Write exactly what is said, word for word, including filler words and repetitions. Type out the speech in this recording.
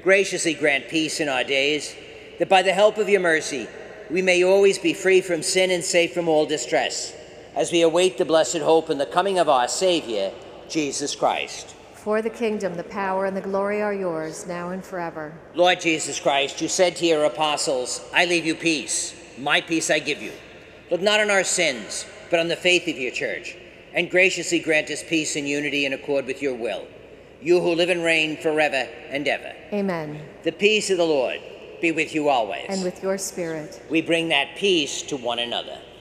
graciously grant peace in our days, that by the help of your mercy, we may always be free from sin and safe from all distress, as we await the blessed hope and the coming of our Savior, Jesus Christ. For the kingdom, the power, and the glory are yours, now and forever. Lord Jesus Christ, you said to your apostles, I leave you peace, my peace I give you. Look not on our sins, but on the faith of your church, and graciously grant us peace and unity in accord with your will. You who live and reign forever and ever. Amen. The peace of the Lord be with you always. And with your spirit. We bring that peace to one another.